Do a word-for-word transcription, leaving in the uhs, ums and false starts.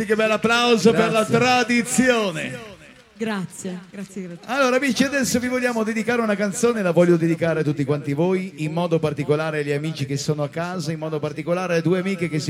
Che bel applauso grazie. Per la tradizione. Grazie, grazie, grazie. Allora amici, adesso vi vogliamo dedicare una canzone, la voglio dedicare a tutti quanti voi, in modo particolare agli amici che sono a casa, in modo particolare a due amiche che si